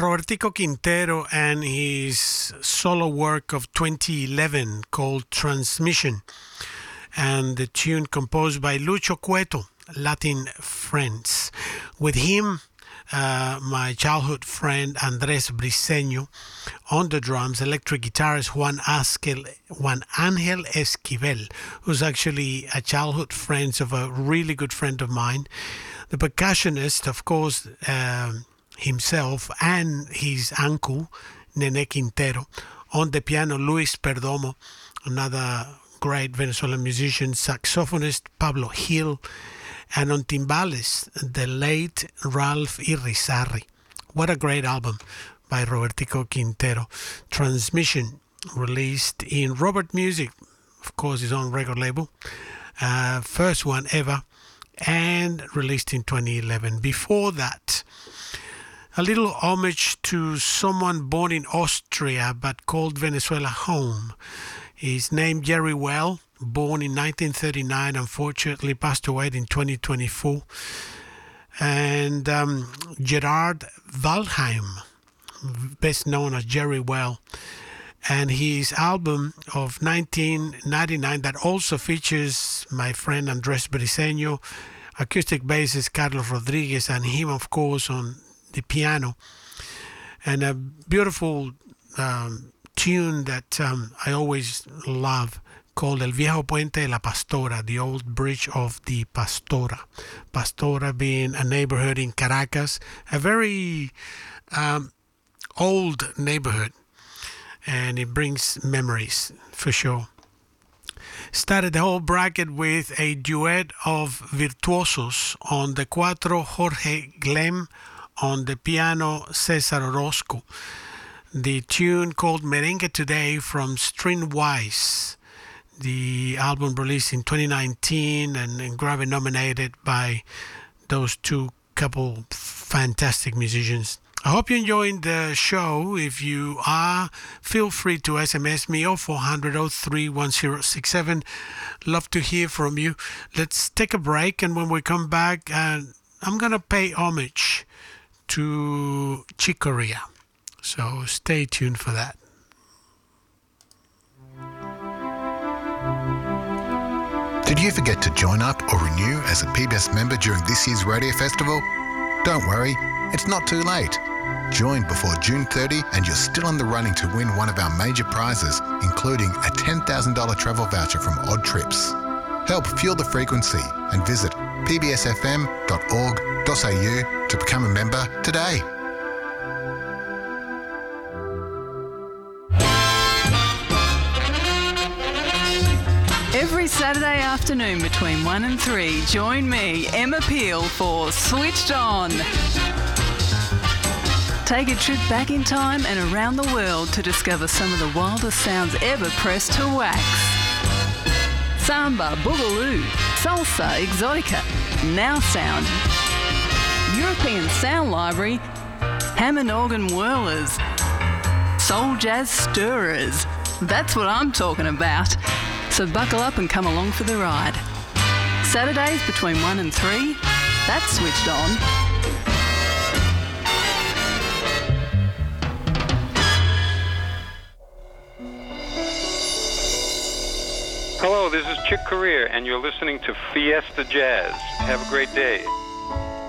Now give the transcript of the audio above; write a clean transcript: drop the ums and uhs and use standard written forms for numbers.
Robertico Quintero and his solo work of 2011 called Transmission, and the tune composed by Lucho Cueto, Latin Friends. With him, my childhood friend Andres Briceño on the drums, electric guitarist Juan Ángel Esquivel, who's actually a childhood friend of a really good friend of mine, the percussionist, of course, himself and his uncle Nene Quintero, on the piano Luis Perdomo, another great Venezuelan musician, saxophonist Pablo Gil, and on timbales, the late Ralph Irizarry. What a great album by Robertico Quintero. Transmission, released in Robert Music, of course, his own record label. First one ever, and released in 2011. Before that, a little homage to someone born in Austria but called Venezuela home. His name Jerry Well, born in 1939, unfortunately passed away in 2024. And Gerard Waldheim, best known as Jerry Well, and his album of 1999 that also features my friend Andres Briceño, acoustic bassist Carlos Rodriguez, and him, of course, on the piano, and a beautiful tune that I always love, called El Viejo Puente de la Pastora, the old bridge of the Pastora. Pastora being a neighborhood in Caracas, a very old neighborhood, and it brings memories for sure. Started the whole bracket with a duet of virtuosos on the cuatro, Jorge Glem, on the piano Cesar Orozco. The tune called Merengue Today from Stringwise, the album released in 2019 and Grammy nominated by those two couple fantastic musicians. I hope you're enjoying the show. If you are, feel free to SMS me 0400 031067. Love to hear from you. Let's take a break, and when we come back, I'm going to pay homage to Chick Corea. So stay tuned for that. Did you forget to join up or renew as a PBS member during this year's radio festival? Don't worry, it's not too late. Join before June 30 and you're still in the running to win one of our major prizes, including a $10,000 travel voucher from Odd Trips. Help fuel the frequency and visit pbsfm.org.au to become a member today. Every Saturday afternoon between 1 and 3, join me, Emma Peel, for Switched On. Take a trip back in time and around the world to discover some of the wildest sounds ever pressed to wax. Samba, boogaloo, salsa, exotica, now sound, European sound library, Hammond organ whirlers, soul jazz stirrers. That's what I'm talking about. So buckle up and come along for the ride. Saturdays between 1 and 3, that's Switched On. Hello, this is Chick Corea, and you're listening to Fiesta Jazz. Have a great day.